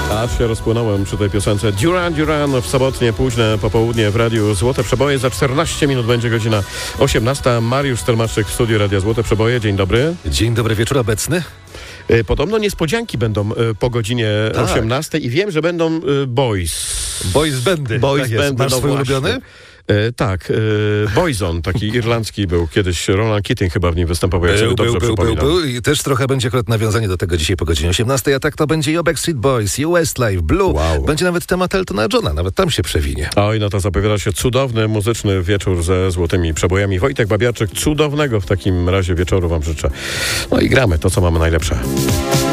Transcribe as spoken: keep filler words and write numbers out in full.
Aż się rozpłynąłem przy tej piosence. Duran Duran w sobotnie, późne popołudnie w Radiu Złote Przeboje. Za czternaście minut będzie godzina osiemnasta. Mariusz Stelmaszczyk w studiu Radia Złote Przeboje. Dzień dobry. Dzień dobry, wieczór obecny. Podobno niespodzianki będą po godzinie tak. osiemnastej i wiem, że będą boys. Boys bandy. Boys tak bandy. Masz no swój właśnie. ulubiony? E, tak, e, Boyzone, taki irlandzki był. Kiedyś Ronan Keating chyba w nim występował, jak Był, sobie był, dobrze był, był, przypominam. był. I też trochę będzie akurat nawiązanie do tego dzisiaj po godzinie osiemnastej, a tak to będzie i Backstreet Boys, i Westlife, Blue. Wow. Będzie nawet temat Eltona Johna, nawet tam się przewinie. Oj, no to zapowiada się cudowny, muzyczny wieczór ze złotymi przebojami. Wojtek Babiarczyk, cudownego w takim razie wieczoru wam życzę. No i gramy to, co mamy najlepsze.